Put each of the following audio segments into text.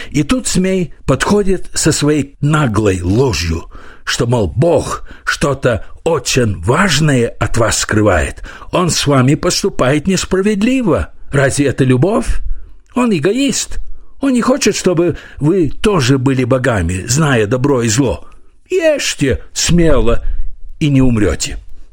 И тут змей подходит со своей наглой ложью, что, мол, Бог что-то очень важное от вас скрывает. Он с вами поступает несправедливо. Разве это любовь? Он эгоист. Он не хочет, чтобы вы тоже были богами, зная добро и зло. Ешьте смело и не умрете.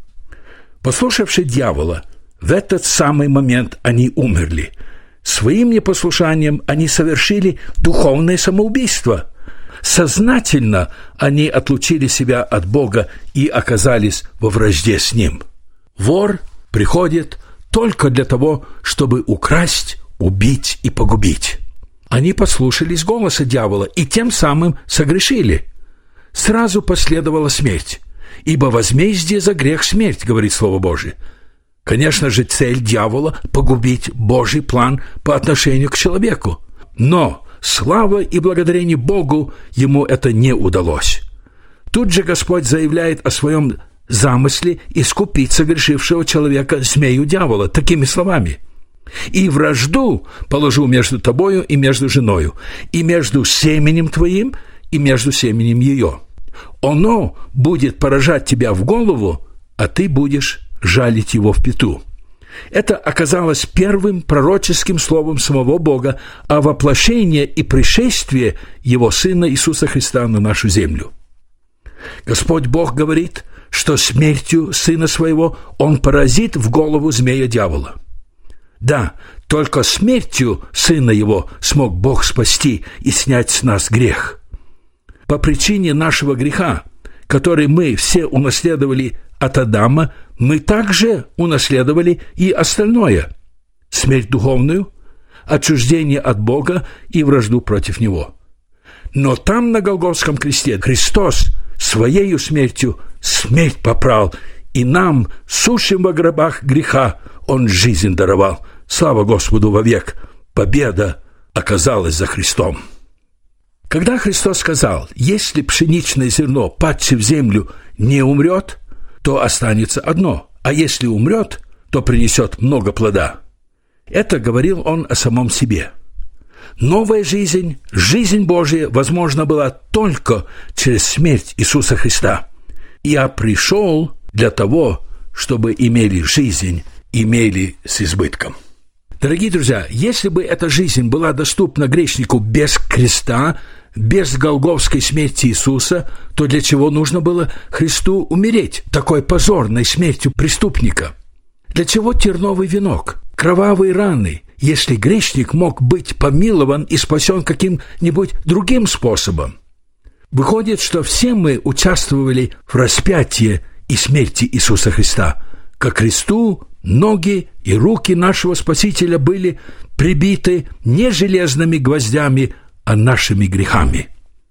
Послушавши дьявола, в этот самый момент они умерли. Своим непослушанием они совершили духовное самоубийство. Сознательно они отлучили себя от Бога и оказались во вражде с Ним. Вор приходит только для того, чтобы украсть, убить и погубить. Они послушались голоса дьявола и тем самым согрешили. Сразу последовала смерть, ибо возмездие за грех — смерть, говорит Слово Божие. Конечно же, цель дьявола — погубить Божий план по отношению к человеку. Но слава и благодарение Богу ему это не удалось. Тут же Господь заявляет о своем замысле искупить согрешившего человека змею дьявола такими словами: «И вражду положу между тобою и между женою, и между семенем твоим и между семенем ее. Оно будет поражать тебя в голову, а ты будешь жалить его в пяту». Это оказалось первым пророческим словом самого Бога о воплощении и пришествии Его Сына Иисуса Христа на нашу землю. Господь Бог говорит, что смертью Сына Своего Он поразит в голову змея дьявола. Да, только смертью Сына Его смог Бог спасти и снять с нас грех. По причине нашего греха, который мы все унаследовали от Адама, мы также унаследовали и остальное – смерть духовную, отчуждение от Бога и вражду против Него. Но там, на Голгофском кресте, Христос Своею смертью смерть попрал, и нам, сущим во гробах греха, Он жизнь даровал. Слава Господу вовек! Победа оказалась за Христом. Когда Христос сказал: «Если пшеничное зерно, падшее в землю, не умрет, то останется одно, а если умрет, то принесет много плода», это говорил Он о самом себе. Новая жизнь, жизнь Божия, возможна была только через смерть Иисуса Христа. «Я пришел для того, чтобы имели жизнь, имели с избытком». Дорогие друзья, если бы эта жизнь была доступна грешнику без креста, без голгофской смерти Иисуса, то для чего нужно было Христу умереть такой позорной смертью преступника? Для чего терновый венок, кровавые раны, если грешник мог быть помилован и спасен каким-нибудь другим способом? Выходит, что все мы участвовали в распятии и смерти Иисуса Христа. Ко кресту ноги и руки нашего Спасителя были прибиты не железными гвоздями, а нашими грехами.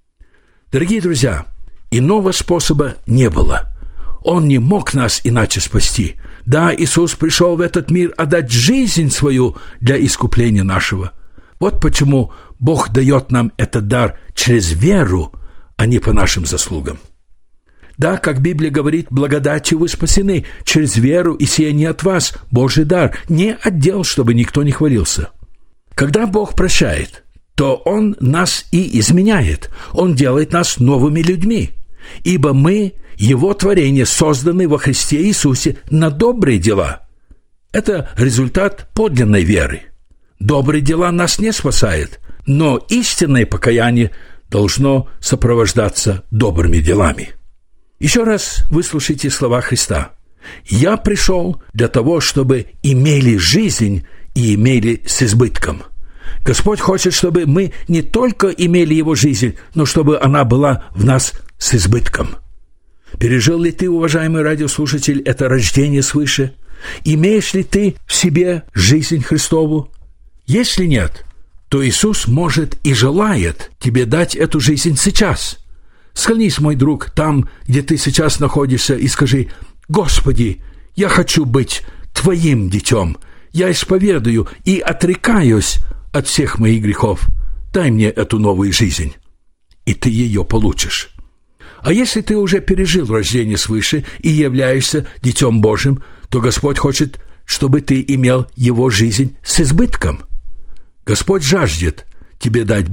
Дорогие друзья, иного способа не было. Он не мог нас иначе спасти. Да, Иисус пришел в этот мир отдать жизнь свою для искупления нашего. Вот почему Бог дает нам этот дар через веру, а не по нашим заслугам. Да, как Библия говорит, благодатью вы спасены через веру, и сие не от вас, Божий дар, не отдел, чтобы никто не хвалился. Когда Бог прощает, то Он нас и изменяет. Он делает нас новыми людьми, ибо мы, Его творение, созданы во Христе Иисусе на добрые дела. Это результат подлинной веры. Добрые дела нас не спасают, но истинное покаяние должно сопровождаться добрыми делами. Еще раз выслушайте слова Христа. «Я пришел для того, чтобы имели жизнь и имели с избытком». Господь хочет, чтобы мы не только имели Его жизнь, но чтобы она была в нас с избытком. Пережил ли ты, уважаемый радиослушатель, это рождение свыше? Имеешь ли ты в себе жизнь Христову? Если нет, то Иисус может и желает тебе дать эту жизнь сейчас. Склонись, мой друг, там, где ты сейчас находишься, и скажи: «Господи, я хочу быть Твоим детем. Я исповедую и отрекаюсь от всех моих грехов. Дай мне эту новую жизнь». И ты ее получишь. А если ты уже пережил рождение свыше и являешься Детем Божьим, то Господь хочет, чтобы ты имел Его жизнь с избытком. Господь жаждет тебе дать